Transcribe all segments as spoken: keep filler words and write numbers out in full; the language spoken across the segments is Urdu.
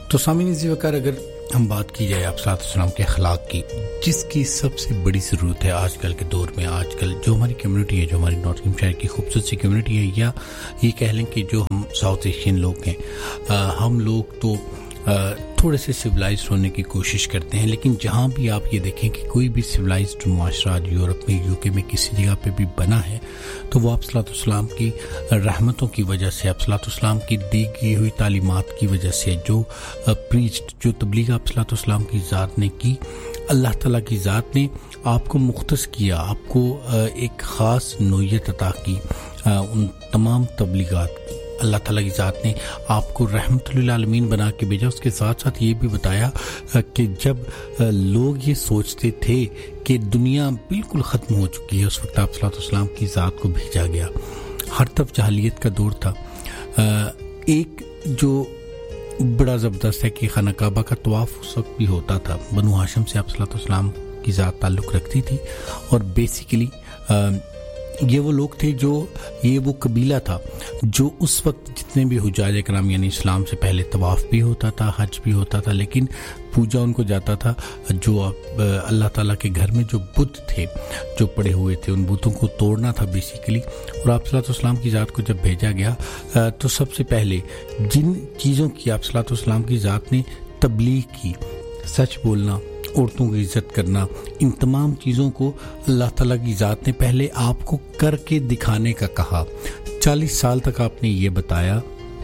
تو سامعین اسی وقت اگر ہم بات کی جائے آپ صلی اللہ علیہ وسلم کے اخلاق کی، جس کی سب سے بڑی ضرورت ہے آج کل کے دور میں، آج کل جو ہماری کمیونٹی ہے، جو ہماری ناٹنگھم شہر کی خوبصورت سی کمیونٹی ہے، یا یہ کہہ لیں کہ جو ہم ساؤتھ ایشین لوگ ہیں، ہم لوگ تو تھوڑے سے سویلائزڈ ہونے کی کوشش کرتے ہیں، لیکن جہاں بھی آپ یہ دیکھیں کہ کوئی بھی سویلائزڈ معاشرہ یورپ میں، یو کے میں کسی جگہ پہ بھی بنا ہے تو وہ آپ صلی اللہ علیہ وسلم کی رحمتوں کی وجہ سے، آپ صلی اللہ علیہ وسلم کی دی گئی ہوئی تعلیمات کی وجہ سے، جو پریچڈ، جو تبلیغ آپ صلی اللہ علیہ وسلم کی ذات نے کی، اللہ تعالیٰ کی ذات نے آپ کو مختص کیا، آپ کو ایک خاص نوعیت عطا کی، ان تمام تبلیغات کی اللہ تعالیٰ کی ذات نے آپ کو رحمت للعالمین بنا کے بھیجا۔ اس کے ساتھ ساتھ یہ بھی بتایا کہ جب لوگ یہ سوچتے تھے کہ دنیا بالکل ختم ہو چکی ہے، اس وقت آپ صلی اللہ علیہ وسلم کی ذات کو بھیجا گیا۔ ہر طرف جاہلیت کا دور تھا۔ ایک جو بڑا زبردست ہے کہ خانہ کعبہ کا طواف اس وقت بھی ہوتا تھا، بنو ہاشم سے آپ صلی اللہ علیہ وسلم کی ذات تعلق رکھتی تھی، اور بیسیکلی یہ وہ لوگ تھے، جو یہ وہ قبیلہ تھا جو اس وقت جتنے بھی حجاج کرام، یعنی اسلام سے پہلے طواف بھی ہوتا تھا، حج بھی ہوتا تھا، لیکن پوجا ان کو جاتا تھا جو اللہ تعالیٰ کے گھر میں جو بت تھے جو پڑے ہوئے تھے، ان بتوں کو توڑنا تھا بیسیکلی۔ اور آپ صلی اللہ علیہ وسلم کی ذات کو جب بھیجا گیا تو سب سے پہلے جن چیزوں کی آپ صلی اللہ علیہ وسلم کی ذات نے تبلیغ کی، سچ بولنا، عورتوں کی عزت کرنا، ان تمام چیزوں کو اللہ تعالیٰ کی ذات نے پہلے آپ کو کر کے دکھانے کا کہا۔ چالیس سال تک آپ نے یہ بتایا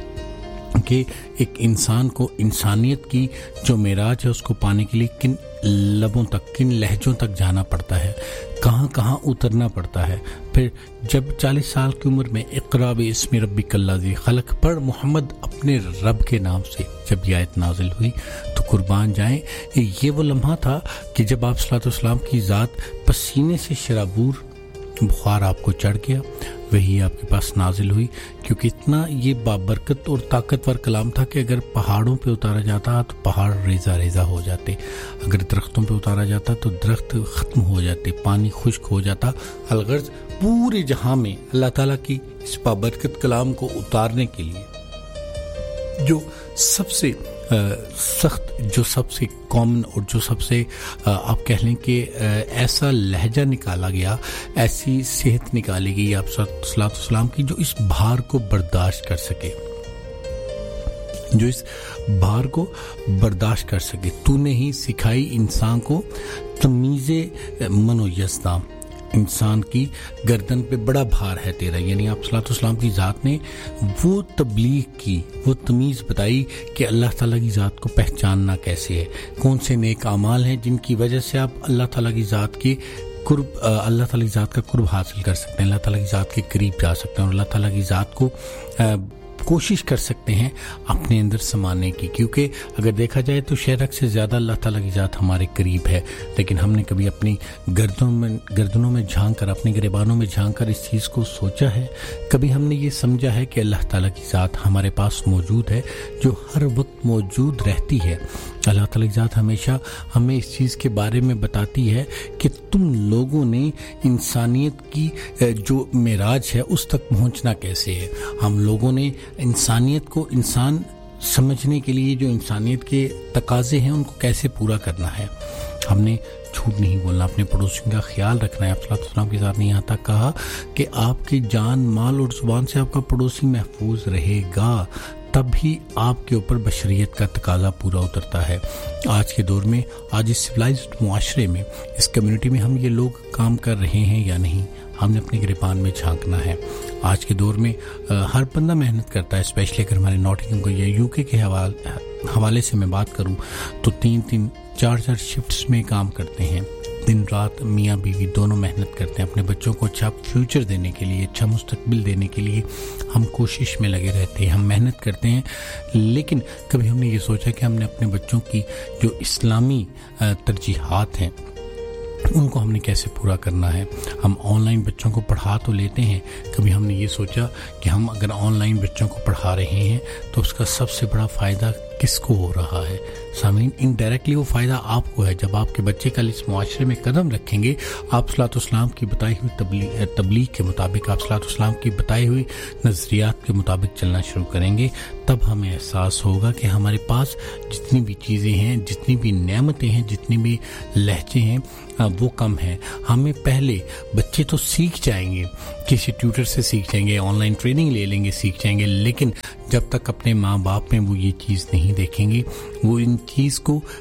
کہ ایک انسان کو انسانیت کی جو معراج ہے اس کو پانے کے لیے کن لبوں تک، کن لہجوں تک جانا پڑتا ہے، کہاں کہاں اترنا پڑتا ہے۔ پھر جب چالیس سال کی عمر میں اقرا باسم ربک الذی خلق پر محمد اپنے رب کے نام سے جب یہ آیت نازل ہوئی تو قربان جائیں، یہ وہ لمحہ تھا کہ جب آپ صلی اللہ علیہ وسلم کی ذات پسینے سے شرابور بخار آپ کو چڑھ گیا، وہی آپ کے پاس نازل ہوئی، کیونکہ اتنا یہ بابرکت اور طاقتور کلام تھا کہ اگر پہاڑوں پہ اتارا جاتا تو پہاڑ ریزہ ریزہ ہو جاتے، اگر درختوں پہ اتارا جاتا تو درخت ختم ہو جاتے، پانی خشک ہو جاتا۔ الغرض پورے جہاں میں اللہ تعالیٰ کی اس بابرکت کلام کو اتارنے کے لیے جو سب سے سخت، جو سب سے کامن اور جو سب سے آپ کہہ لیں کہ ایسا لہجہ نکالا گیا، ایسی صحت نکالی گئی آپ صلی اللہ علیہ وسلم کی جو اس بھار کو برداشت کر سکے، جو اس بھار کو برداشت کر سکے۔ تو نے ہی سکھائی انسان کو تمیز من و یزداں، انسان کی گردن پہ بڑا بھار ہے تیرا، یعنی آپ صلی اللہ علیہ وسلم کی ذات نے وہ تبلیغ کی، وہ تمیز بتائی کہ اللہ تعالیٰ کی ذات کو پہچاننا کیسے ہے، کون سے نیک اعمال ہیں جن کی وجہ سے آپ اللہ تعالیٰ کی ذات کے قرب، اللہ تعالیٰ کی ذات کا قرب حاصل کر سکتے ہیں، اللہ تعالیٰ کی ذات کے قریب جا سکتے ہیں، اور اللہ تعالیٰ کی ذات کو کوشش کر سکتے ہیں اپنے اندر سمانے کی۔ کیونکہ اگر دیکھا جائے تو شہرک سے زیادہ اللہ تعالیٰ کی ذات ہمارے قریب ہے، لیکن ہم نے کبھی اپنی گردنوں میں گردنوں میں جھانک کر، اپنے گریبانوں میں جھانک کر اس چیز کو سوچا ہے؟ کبھی ہم نے یہ سمجھا ہے کہ اللہ تعالیٰ کی ذات ہمارے پاس موجود ہے، جو ہر وقت موجود رہتی ہے؟ اللہ تعالیٰ کی ذات ہمیشہ ہمیں اس چیز کے بارے میں بتاتی ہے کہ تم لوگوں نے انسانیت کی جو معراج ہے اس تک پہنچنا کیسے ہے۔ ہم لوگوں نے انسانیت کو انسان سمجھنے کے لیے جو انسانیت کے تقاضے ہیں ان کو کیسے پورا کرنا ہے۔ ہم نے جھوٹ نہیں بولنا، اپنے پڑوسیوں کا خیال رکھنا ہے۔ آپ صلی اللہ علیہ وسلم کی ذات نے یہاں تک کہا کہ آپ کی جان، مال اور زبان سے آپ کا پڑوسی محفوظ رہے گا، تب ہی آپ کے اوپر بشریت کا تقاضا پورا اترتا ہے۔ آج کے دور میں، آج اس سویلائزڈ معاشرے میں، اس کمیونٹی میں ہم یہ لوگ کام کر رہے ہیں یا نہیں، ہم نے اپنے گریبان میں جھانکنا ہے۔ آج کے دور میں ہر بندہ محنت کرتا ہے، اسپیشلی اگر ہمارے ناٹنگھم کو یا یو کے کے حوالے سے میں بات کروں تو تین تین چار چار شفٹس میں کام کرتے ہیں، دن رات میاں بیوی دونوں محنت کرتے ہیں اپنے بچوں کو اچھا فیوچر دینے کے لیے، اچھا مستقبل دینے کے لیے ہم کوشش میں لگے رہتے ہیں، ہم محنت کرتے ہیں، لیکن کبھی ہم نے یہ سوچا کہ ہم نے اپنے بچوں کی جو اسلامی ترجیحات ہیں ان کو ہم نے کیسے پورا کرنا ہے۔ ہم آن لائن بچوں کو پڑھا تو لیتے ہیں، کبھی ہم نے یہ سوچا کہ ہم اگر آن لائن بچوں کو پڑھا رہے ہیں تو اس کا سب سے بڑا فائدہ کس کو ہو رہا ہے؟ سامعین، انڈائریکٹلی وہ فائدہ آپ کو ہے. جب آپ کے بچے کل اس معاشرے میں قدم رکھیں گے، آپ صلی اللہ علیہ وسلم کی بتائی ہوئی تبلیغ, تبلیغ کے مطابق، آپ صلی اللہ علیہ وسلم کی بتائی ہوئی نظریات کے مطابق چلنا شروع کریں گے، تب ہمیں احساس ہوگا کہ ہمارے پاس جتنی بھی چیزیں ہیں، جتنی بھی نعمتیں ہیں، جتنی بھی لہجے ہیں، وہ کم ہیں. ہمیں پہلے بچے تو سیکھ جائیں گے، کسی ٹیوٹر سے سیکھ جائیں گے، آن لائن ٹریننگ لے لیں گے، سیکھ جائیں گے، لیکن جب تک اپنے ماں باپ میں وہ یہ چیز نہیں دیکھیں گے، وہ ان چیز کو